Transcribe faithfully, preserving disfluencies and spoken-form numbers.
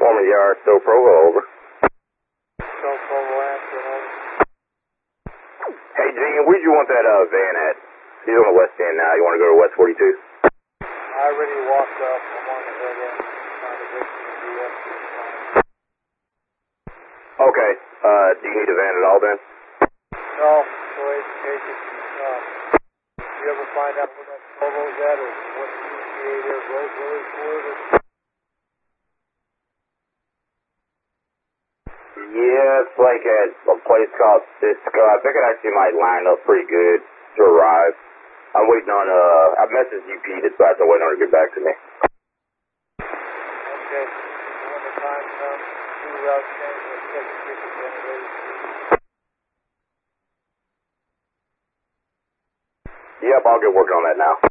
Mormon Yard, Stowe Provo, over. Stowe Provo, answer, over. Hey, Gene, where'd you want that uh, van at? He's on the west end now. You want to go to West forty-two? I already walked up. I'm on the head end. Trying to get to the D S. Okay. Uh, do you need a van at all then? No. Go ahead and take it. Uh, did you ever find out where that Provo's at or what the E P A there road really for it? Yeah, it's like at a place called Cisco. I think it actually might line up pretty good to arrive. I'm waiting on, uh, I messaged U P dispatch. I'm waiting on her to get back to me. Okay. When the time comes, do route change, let's take a quick generator. Yep, I'll get working on that now.